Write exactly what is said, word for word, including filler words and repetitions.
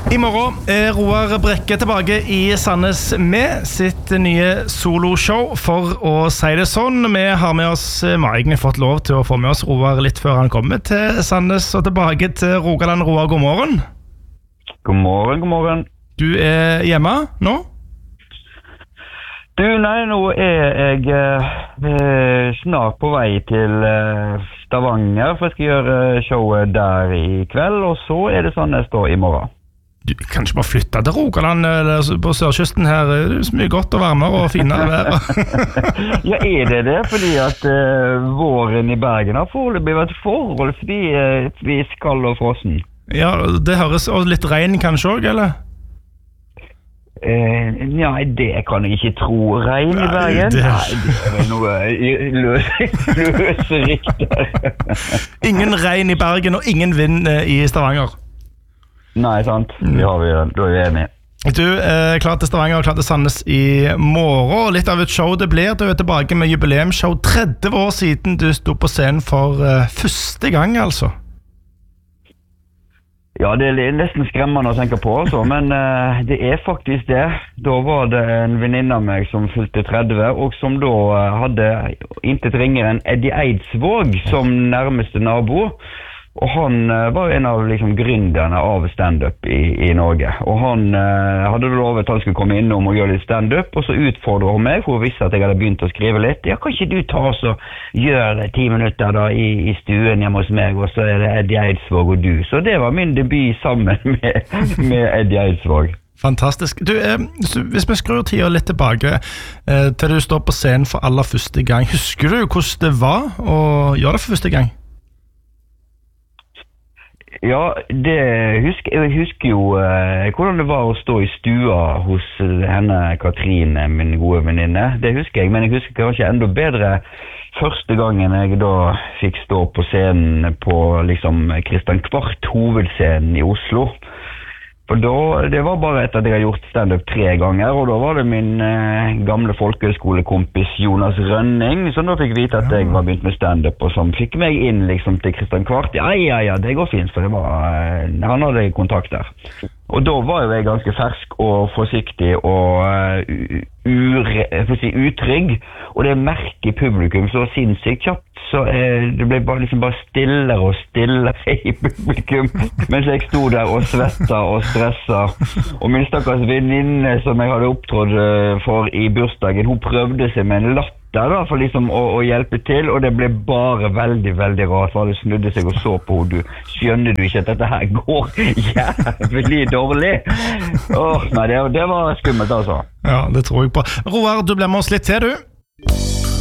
I morgen er Roar Brekke tilbake i Sandnes med sitt nye soloshow, for å si det sånn. Vi har med oss, vi har egentlig fått lov til å få med oss Roar litt før han kommer til Sandnes og tilbake til Rogaland. Roar, god morgen. God morgen, god morgen. Du er hjemme nå? Du, nei, nå er jeg eh, snart på vei til eh, Stavanger, for jeg skal gjøre showet der i kveld, og så er det Sandnes da i morgen. Du kan ikke bare flytte til Rogaland på sørkysten her. Det er så mye godt og varmere og finere vær. Ja, er det det? Fordi at uh, våren i Bergen har foreløpig vært forholdsvis uh, vi skall og frossen. Ja, det høres og litt regn kanskje også, eller? Uh, nei, det kan jeg ikke tro. Regn i Bergen? Det... Nei, det er vel noe løse, løse rykter. Ingen regn i Bergen og ingen vind i Stavanger. Nei, sant. Vi har vi, da er vi enige. Du er klar til Stavanger og klar til Sandnes i morgen. Litt av et show det blir. Du er tilbake med jubileumsshow tretti år siden du stod på scenen for uh, første gang, altså. Ja, det er nesten skremmende å tenke på, altså, men uh, det er faktisk det. Da var det en venninne av meg som fylte tretti, og som da uh, hadde intet ringere enn Eddie Eidsvåg som nærmeste nabo. Og han uh, var en av liksom, gründerne av stand-up i, i Norge. Og han uh, hadde lovet at han skulle komme innom og gjøre litt stand-up, og så utfordret hun meg, for hun visste at jeg hadde begynt å skrive litt. Ja, kan ikke du ta oss og gjøre det ti minutter da i, i stuen hjemme hos meg, og så er det Eddie Eidsvåg og du. Så det var min debut sammen med, med Eddie Eidsvåg. Fantastisk. Du, eh, hvis vi skrur tida litt tilbake eh, til du står på scenen for aller første gang, husker du hvordan det var å gjøre det for første gang? Ja, det husker, jeg husker jo eh, hvordan det var å stå i stua hos henne, Katrine, min gode venninne. Det husker jeg, men jeg husker kanskje enda bedre første gangen jeg da fikk stå på scenen på liksom Kristian Kvart hovedscenen i Oslo. For da, det var bare etter at jeg hadde gjort stand-up tre ganger, og da var det min eh, gamle folkehøyskolekompis Jonas Rønning, som da fikk vite at jeg var begynt med stand-up, og som fikk meg inn liksom til Kristian Kvart. Ja, ja, ja, det går fint, for det var, eh, han hadde kontakt der. Og da var jo jeg ganske fersk og forsiktig og uh, ure, for å si, utrygg, og det merket publikum så sinnssykt kjapt, så uh, det ble bare, liksom bare stillere og stillere i publikum, mens jeg stod der og svetta og stressa. Og min stakkars venninne som jeg hadde opptrådt uh, for i bursdagen, hun prøvde seg med en latter da, for liksom å, å hjelpe til, og det ble bare veldig, veldig rart, for alle snudde seg og så på henne. Du skjønner du ikke at dette her går jævlig dårlig? Åh, nei, det, det var skummelt altså. Ja, det tror jeg på. Roar, du blir med oss litt til, du.